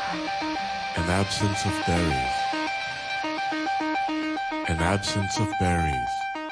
An absence of berries. An absence of berries.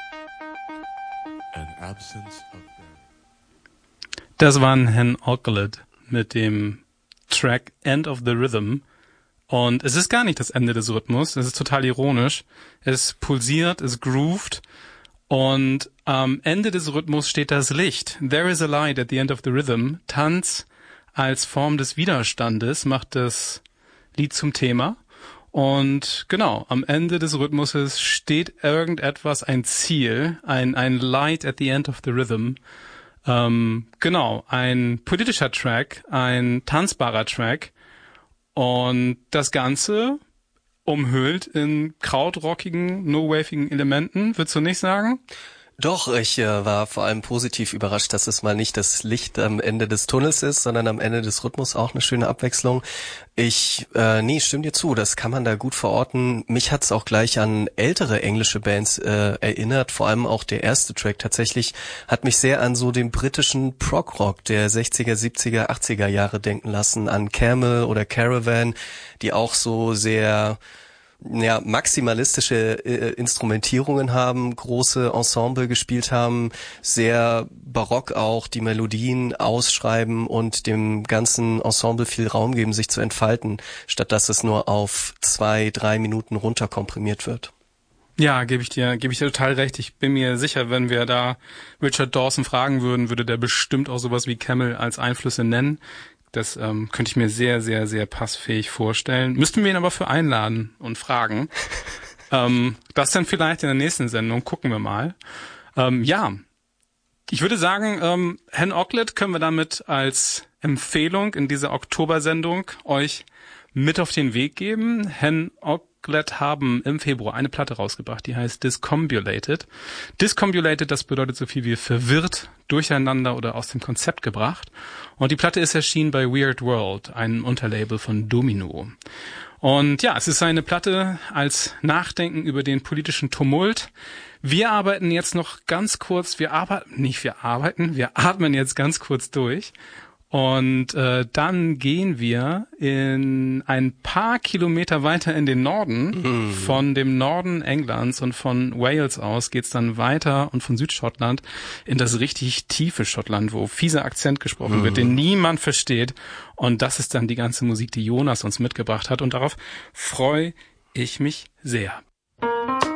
An absence of berries. Das war Hen Ocklet mit dem Track End of the Rhythm. Und es ist gar nicht das Ende des Rhythmus. Es ist total ironisch. Es pulsiert, es groovt. Und am Ende des Rhythmus steht das Licht. There is a light at the end of the rhythm. Tanz als Form des Widerstandes macht das Lied zum Thema. Und genau, am Ende des Rhythmuses steht irgendetwas, ein Ziel, ein Light at the end of the rhythm. Genau, ein politischer Track, ein tanzbarer Track. Und das Ganze umhüllt in krautrockigen, no-wavigen Elementen, würdest du nicht sagen? Doch, ich war vor allem positiv überrascht, dass es mal nicht das Licht am Ende des Tunnels ist, sondern am Ende des Rhythmus, auch eine schöne Abwechslung. Stimm dir zu, das kann man da gut verorten. Mich hat's auch gleich an ältere englische Bands erinnert, vor allem auch der erste Track tatsächlich hat mich sehr an so den britischen Prog-Rock der 60er, 70er, 80er Jahre denken lassen, an Camel oder Caravan, die auch so sehr maximalistische Instrumentierungen haben, große Ensemble gespielt haben, sehr barock auch die Melodien ausschreiben und dem ganzen Ensemble viel Raum geben, sich zu entfalten, statt dass es nur auf 2-3 Minuten runterkomprimiert wird. Ja, gebe ich dir total recht. Ich bin mir sicher, wenn wir da Richard Dawson fragen würden, würde der bestimmt auch sowas wie Camel als Einflüsse nennen. Das könnte ich mir sehr, sehr, sehr passfähig vorstellen. Müssten wir ihn aber für einladen und fragen. Das dann vielleicht in der nächsten Sendung. Gucken wir mal. Ich würde sagen, Hen Ocklet können wir damit als Empfehlung in dieser Oktobersendung euch mit auf den Weg geben. Hen Ocklet haben im Februar eine Platte rausgebracht, die heißt Discombulated. Discombulated, das bedeutet so viel wie verwirrt, durcheinander oder aus dem Konzept gebracht. Und die Platte ist erschienen bei Weird World, einem Unterlabel von Domino. Und ja, es ist eine Platte als Nachdenken über den politischen Tumult. Wir arbeiten jetzt noch ganz kurz, wir atmen jetzt ganz kurz durch. Und dann gehen wir in ein paar Kilometer weiter in den Norden. Von dem Norden Englands und von Wales aus geht's dann weiter und von Südschottland in das richtig tiefe Schottland, wo fieser Akzent gesprochen wird, den niemand versteht. Und das ist dann die ganze Musik, die Jonas uns mitgebracht hat. Und darauf freue ich mich sehr.